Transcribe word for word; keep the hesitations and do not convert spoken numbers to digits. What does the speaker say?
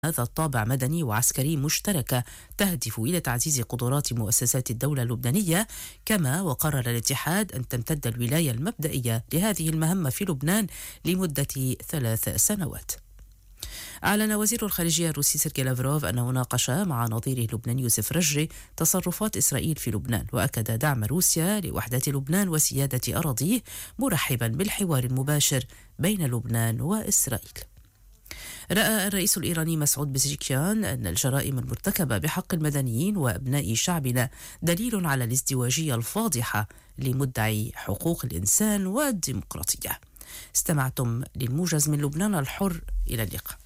هذا الطابع مدني وعسكري مشتركة تهدف إلى تعزيز قدرات مؤسسات الدولة اللبنانية. كما وقرر الاتحاد أن تمتد الولاية المبدئية لهذه المهمة في لبنان لمدة ثلاث سنوات. أعلن وزير الخارجية الروسي سيرجي لافروف أنه ناقش مع نظيره اللبناني يوسف رجي تصرفات إسرائيل في لبنان، وأكد دعم روسيا لوحدة لبنان وسيادة أراضيه، مرحبا بالحوار المباشر بين لبنان وإسرائيل. رأى الرئيس الإيراني مسعود بزيكيان أن الجرائم المرتكبة بحق المدنيين وأبناء شعبنا دليل على الازدواجية الفاضحة لمدعي حقوق الإنسان والديمقراطية. استمعتم للموجز من لبنان الحر، إلى اللقاء.